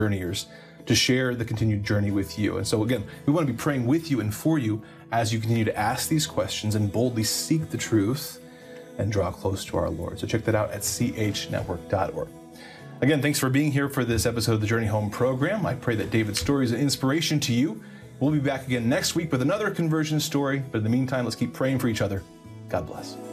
journeyers to share the continued journey with you. And so again, we want to be praying with you and for you as you continue to ask these questions and boldly seek the truth and draw close to our Lord. So check that out at chnetwork.org. Again, thanks for being here for this episode of the Journey Home program. I pray that David's story is an inspiration to you. We'll be back again next week with another conversion story. But in the meantime, let's keep praying for each other. God bless.